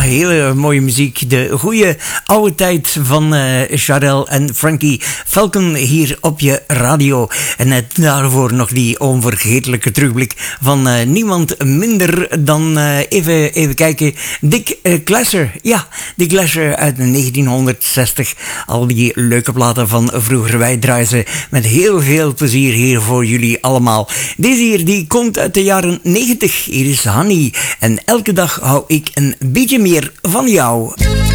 hele mooie muziek. De goede oude tijd van Sharel en Frankie Falcon hier op je radio. En net daarvoor nog die onvergetelijke terugblik van niemand minder dan, even kijken, Dick Glasser. Ja, Dick Glasser uit 1960. Al die leuke platen van vroeger. Wij draaien ze met heel veel plezier hier voor jullie allemaal. Deze hier, die komt uit de jaren 90. Hier is Honey. En elke dag hou ik een beetje meer van jou.